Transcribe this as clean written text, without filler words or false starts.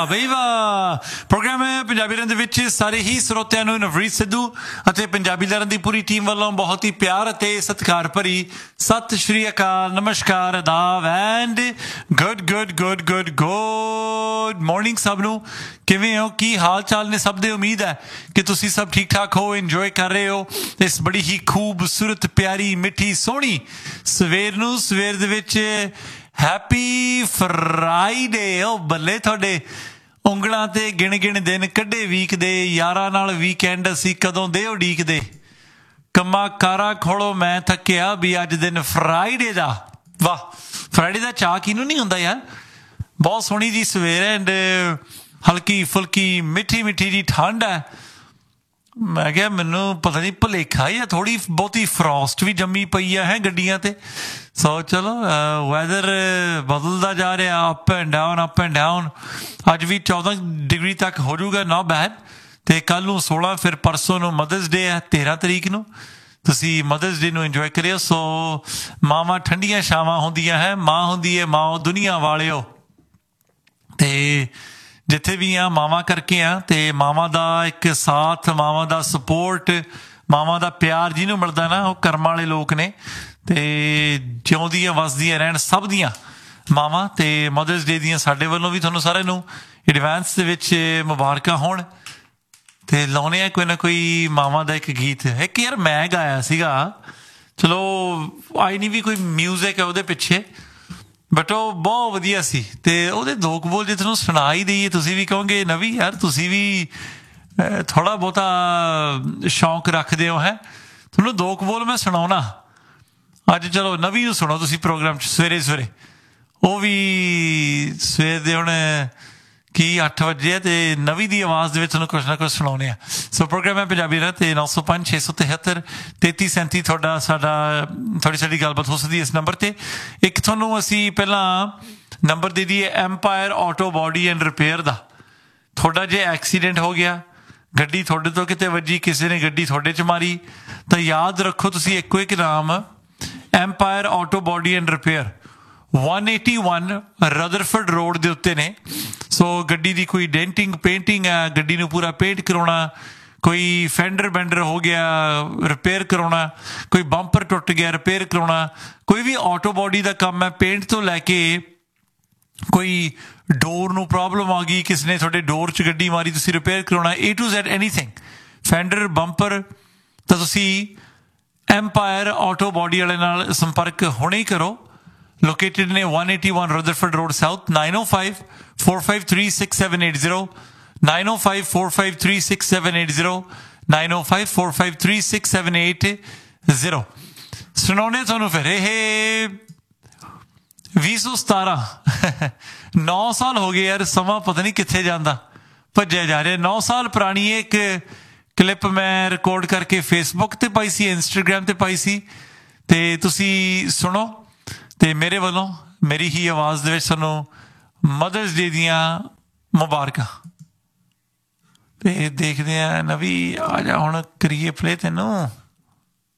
ਬਈ ਵਾਹ। ਪ੍ਰੋਗਰਾਮ ਹੈ ਪੰਜਾਬੀ ਲਹਿਰ ਦੇ ਵਿੱਚ ਸਾਰੇ ਹੀ ਸਰੋਤਿਆਂ ਨੂੰ ਨਵਰੀਤ ਸਿੱਧੂ ਅਤੇ ਪੰਜਾਬੀ ਲਹਿਰ ਦੀ ਪੂਰੀ ਟੀਮ ਵੱਲੋਂ ਬਹੁਤ ਹੀ ਪਿਆਰ ਅਤੇ ਸਤਿਕਾਰ ਭਰੀ ਸਤਿ ਸ਼੍ਰੀ ਅਕਾਲ, ਨਮਸਕਾਰ, ਆਦਾਬ ਐਂਡ ਗੁੱਡ ਮਾਰਨਿੰਗ ਸਭ ਨੂੰ। ਕਿਵੇਂ ਹੋ, ਕੀ ਹਾਲ ਚਾਲ ਨੇ ਸਭ ਦੇ? ਉਮੀਦ ਹੈ ਕਿ ਤੁਸੀਂ ਸਭ ਠੀਕ ਠਾਕ ਹੋ, ਇੰਜੋਏ ਕਰ ਰਹੇ ਹੋ ਇਸ ਬੜੀ ਹੀ ਖੂਬਸੂਰਤ, ਪਿਆਰੀ, ਮਿੱਠੀ, ਸੋਹਣੀ ਸਵੇਰ ਨੂੰ। ਸਵੇਰ ਦੇ ਵਿੱਚ ਹੈਪੀ ਫਰਾਈਡੇ। ਉਹ ਬੱਲੇ ਤੁਹਾਡੇ ਉਂਗਲਾਂ ਤੇ ਗਿਣ ਦਿਨ ਕੱਢੇ ਵੀਕ ਦੇ, ਯਾਰਾਂ ਨਾਲ ਵੀਕਐਂਡ ਅਸੀਂ ਕਦੋਂ ਦੇ ਉਡੀਕਦੇ। ਕੰਮਾਂ ਕਾਰਾਂ ਖੋਲੋ ਮੈਂ ਥੱਕਿਆ ਵੀ ਅੱਜ ਦਿਨ ਫਰਾਈਡੇ ਦਾ। ਵਾਹ, ਫਰਾਈਡੇ ਦਾ ਚਾਅ ਕਿਹਨੂੰ ਨਹੀਂ ਹੁੰਦਾ ਯਾਰ। ਬਹੁਤ ਸੋਹਣੀ ਜੀ ਸਵੇਰ ਹੈ ਐਂਡ ਹਲਕੀ ਫੁਲਕੀ ਮਿੱਠੀ ਜੀ ਠੰਡ ਹੈ। ਮੈਂ ਕਿਹਾ ਮੈਨੂੰ ਪਤਾ ਨਹੀਂ ਭੁਲੇਖਾ ਜਾਂ ਥੋੜ੍ਹੀ ਬਹੁਤੀ ਫਰੋਸਟ ਵੀ ਜੰਮੀ ਪਈ ਹੈ ਗੱਡੀਆਂ 'ਤੇ। ਸੋ ਚਲੋ ਵੈਦਰ ਬਦਲਦਾ ਜਾ ਰਿਹਾ, ਅਪ ਐਂਡ ਡਾਊਨ। ਅੱਜ ਵੀ 14 ਡਿਗਰੀ ਤੱਕ ਹੋ ਜਾਊਗਾ, ਨੋ ਬੈਡ। ਅਤੇ ਕੱਲ੍ਹ ਨੂੰ 16, ਫਿਰ ਪਰਸੋਂ ਨੂੰ ਮਦਰਸ ਡੇ ਹੈ 13 ਤਰੀਕ ਨੂੰ। ਤੁਸੀਂ ਮਦਰਸ ਡੇ ਨੂੰ ਇੰਜੋਏ ਕਰਿਓ। ਸੋ ਮਾਵਾਂ ਠੰਡੀਆਂ ਛਾਵਾਂ ਹੁੰਦੀਆਂ ਹੈ, ਮਾਂ ਹੁੰਦੀ ਹੈ ਮਾਂ ਦੁਨੀਆਂ ਵਾਲਿਓ। ਅਤੇ ਜਿੱਥੇ ਵੀ ਆ ਮਾਵਾਂ ਕਰਕੇ ਆ, ਅਤੇ ਮਾਵਾਂ ਦਾ ਇੱਕ ਸਾਥ, ਮਾਵਾਂ ਦਾ ਸਪੋਰਟ, ਮਾਵਾਂ ਦਾ ਪਿਆਰ ਜਿਹਨੂੰ ਮਿਲਦਾ ਨਾ, ਉਹ ਕਰਮ ਵਾਲੇ ਲੋਕ ਨੇ। ਅਤੇ ਜਿਉਂਦੀਆਂ ਵਸਦੀਆਂ ਰਹਿਣ ਸਭ ਦੀਆਂ ਮਾਵਾਂ। ਅਤੇ ਮਦਰਸ ਡੇ ਦੀਆਂ ਸਾਡੇ ਵੱਲੋਂ ਵੀ ਤੁਹਾਨੂੰ ਸਾਰਿਆਂ ਨੂੰ ਐਡਵਾਂਸ ਦੇ ਵਿੱਚ ਮੁਬਾਰਕਾਂ ਹੋਣ। ਅਤੇ ਲਾਉਂਦੇ ਆ ਕੋਈ ਨਾ ਕੋਈ ਮਾਵਾਂ ਦਾ ਇੱਕ ਗੀਤ। ਇੱਕ ਯਾਰ ਮੈਂ ਗਾਇਆ ਸੀਗਾ, ਚਲੋ ਆਈ ਨਹੀਂ ਵੀ ਕੋਈ ਮਿਊਜ਼ਿਕ ਹੈ ਉਹਦੇ ਪਿੱਛੇ, ਬਟ ਉਹ ਬਹੁਤ ਵਧੀਆ ਸੀ। ਅਤੇ ਉਹਦੇ ਦੋ ਕੁ ਬੋਲ ਜੇ ਤੁਹਾਨੂੰ ਸੁਣਾ ਹੀ ਦਈਏ, ਤੁਸੀਂ ਵੀ ਕਹੋਗੇ ਨਵੀ ਯਾਰ ਤੁਸੀਂ ਵੀ ਥੋੜ੍ਹਾ ਬਹੁਤਾ ਸ਼ੌਂਕ ਰੱਖਦੇ ਹੋ ਹੈ। ਤੁਹਾਨੂੰ ਦੋ ਕੁ ਬੋਲ ਮੈਂ ਸੁਣਾਉਣਾ ਅੱਜ। ਚਲੋ ਨਵੀ ਨੂੰ ਸੁਣੋ ਤੁਸੀਂ ਪ੍ਰੋਗਰਾਮ 'ਚ ਸਵੇਰੇ। ਉਹ ਵੀ ਸਵੇਰ ਦੇ ਹੁਣ ਕੀ 8 ਵਜੇ ਅਤੇ ਨਵੀਂ ਦੀ ਆਵਾਜ਼ ਦੇ ਵਿੱਚ ਤੁਹਾਨੂੰ ਕੁਛ ਨਾ ਕੁਛ ਸੁਣਾਉਂਦੇ ਆ। ਸੋ ਪ੍ਰੋਗਰਾਮ ਹੈ ਪੰਜਾਬੀ ਲਹਿਰ 'ਤੇ 905 673 3337 ਸਾਡੀ ਗੱਲਬਾਤ ਹੋ ਸਕਦੀ ਇਸ ਨੰਬਰ 'ਤੇ। ਇੱਕ ਤੁਹਾਨੂੰ ਅਸੀਂ ਪਹਿਲਾਂ ਨੰਬਰ ਦੇ ਦਈਏ empire auto body and repair ਦਾ। ਤੁਹਾਡਾ ਜੇ ਐਕਸੀਡੈਂਟ ਹੋ ਗਿਆ, ਗੱਡੀ ਤੁਹਾਡੇ ਤੋਂ ਕਿਤੇ ਵੱਜੀ, ਕਿਸੇ ਨੇ ਗੱਡੀ ਤੁਹਾਡੇ 'ਚ ਮਾਰੀ, ਤਾਂ ਯਾਦ ਰੱਖੋ ਤੁਸੀਂ ਇੱਕੋ ਇੱਕ ਨਾਮ empire auto body and repair 181 ਰਦਰਫਰਡ road ਦੇ ਉੱਤੇ ਨੇ। ਸੋ ਗੱਡੀ ਦੀ ਕੋਈ ਡੈਂਟਿੰਗ ਪੇਂਟਿੰਗ ਹੈ, ਗੱਡੀ ਨੂੰ ਪੂਰਾ ਪੇਂਟ ਕਰਾਉਣਾ, ਕੋਈ ਫੈਂਡਰ ਬੈਂਡਰ ਹੋ ਗਿਆ ਰਿਪੇਅਰ ਕਰਾਉਣਾ, ਕੋਈ ਬੰਪਰ ਟੁੱਟ ਗਿਆ ਰਿਪੇਅਰ ਕਰਾਉਣਾ, ਕੋਈ ਵੀ ਆਟੋ ਬਾਡੀ ਦਾ ਕੰਮ ਹੈ, ਪੇਂਟ ਤੋਂ ਲੈ ਕੇ ਕੋਈ ਡੋਰ ਨੂੰ ਪ੍ਰੋਬਲਮ ਆ ਗਈ, ਕਿਸੇ ਨੇ ਤੁਹਾਡੇ ਡੋਰ 'ਚ ਗੱਡੀ ਮਾਰੀ, ਤੁਸੀਂ ਰਿਪੇਅਰ ਕਰਾਉਣਾ, A to Z anything, fender bumper, ਤਾਂ ਤੁਸੀਂ ਐਮਪਾਇਰ ਆਟੋ ਬਾਡੀ ਵਾਲੇ ਨਾਲ ਸੰਪਰਕ ਹੁਣੇ ਹੀ ਕਰੋ। ਲੋਕੇਟਡ ਨੇ 181 ਰਦਰਫਰਡ ਰੋਡ ਸਾਊਥ, 9054536780, 9054536780, 9054536780। ਸੁਣਾਉਣੇ ਤੁਹਾਨੂੰ ਫਿਰ ਇਹ 2017 9 ਸਾਲ ਹੋ ਗਏ ਯਾਰ, ਸਮਾਂ ਪਤਾ ਨਹੀਂ ਕਿੱਥੇ ਜਾਂਦਾ, ਭੱਜਿਆ ਜਾ ਰਿਹਾ। 9 ਸਾਲ ਪੁਰਾਣੀ ਇੱਕ ਕਲਿੱਪ ਮੈਂ ਰਿਕਾਰਡ ਕਰਕੇ ਫੇਸਬੁੱਕ 'ਤੇ ਪਾਈ ਸੀ, ਇੰਸਟਾਗ੍ਰਾਮ 'ਤੇ ਪਾਈ ਸੀ, ਅਤੇ ਤੁਸੀਂ ਸੁਣੋ। ਅਤੇ ਮੇਰੇ ਵੱਲੋਂ ਮੇਰੀ ਹੀ ਆਵਾਜ਼ ਦੇ ਵਿੱਚ ਤੁਹਾਨੂੰ ਮਦਰਸ ਡੇ ਦੀਆਂ ਮੁਬਾਰਕਾਂ। ਅਤੇ ਦੇਖਦੇ ਹਾਂ ਨਵੀ ਆ ਜਾ, ਹੁਣ ਕਰੀਏ ਪਲੇ ਤੈਨੂੰ।